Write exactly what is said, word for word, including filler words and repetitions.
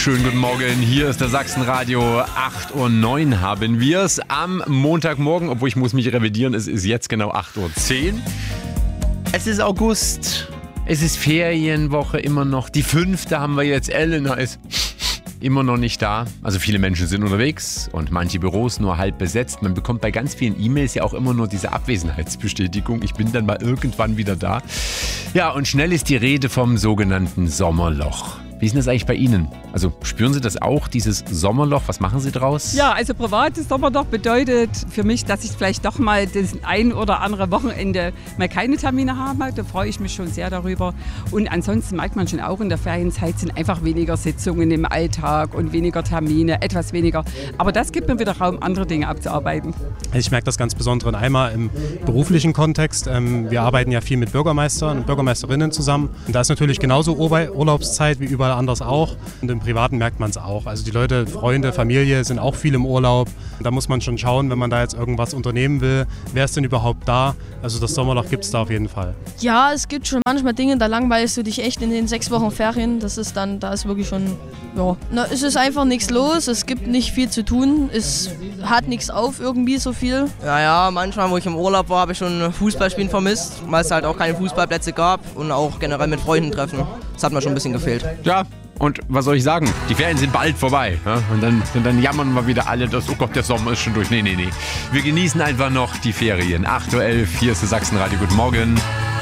Schönen guten Morgen, hier ist der Sachsenradio. acht Uhr neun haben wir es am Montagmorgen, obwohl ich muss mich revidieren, es ist jetzt genau acht Uhr zehn. Es ist August, es ist Ferienwoche immer noch, die fünfte haben wir jetzt, Elena ist immer noch nicht da. Also viele Menschen sind unterwegs und manche Büros nur halb besetzt. Man bekommt bei ganz vielen E-Mails ja auch immer nur diese Abwesenheitsbestätigung. Ich bin dann mal irgendwann wieder da. Ja, und schnell ist die Rede vom sogenannten Sommerloch. Wie ist denn das eigentlich bei Ihnen? Also spüren Sie das auch, dieses Sommerloch? Was machen Sie draus? Ja, also privates Sommerloch bedeutet für mich, dass ich vielleicht doch mal das ein oder andere Wochenende mal keine Termine habe. Da freue ich mich schon sehr darüber. Und ansonsten merkt man schon auch, in der Ferienzeit sind einfach weniger Sitzungen im Alltag und weniger Termine, etwas weniger. Aber das gibt mir wieder Raum, andere Dinge abzuarbeiten. Ich merke das ganz besonders einmal im beruflichen Kontext. Wir arbeiten ja viel mit Bürgermeistern und Bürgermeisterinnen zusammen. Und da ist natürlich genauso Urlaubszeit wie überall anders auch. Und im Privaten merkt man es auch. Also die Leute, Freunde, Familie sind auch viel im Urlaub. Da muss man schon schauen, wenn man da jetzt irgendwas unternehmen will, wer ist denn überhaupt da? Also das Sommerloch gibt es da auf jeden Fall. Ja, es gibt schon manchmal Dinge, da langweilst du dich echt in den sechs Wochen Ferien. Das ist dann, da ist wirklich schon, ja, na, es ist einfach nichts los. Es gibt nicht viel zu tun. Es hat nichts auf irgendwie so viel. Ja, ja, manchmal, wo ich im Urlaub war, habe ich schon Fußballspielen vermisst, weil es halt auch keine Fußballplätze gab und auch generell mit Freunden treffen. Das hat mir schon ein bisschen gefehlt. Ja, und was soll ich sagen? Die Ferien sind bald vorbei. Ja? Und, dann, und dann jammern wir wieder alle, dass, oh Gott, der Sommer ist schon durch. Nee, nee, nee. Wir genießen einfach noch die Ferien. acht Uhr elf, hier ist der Sachsenradio. Guten Morgen.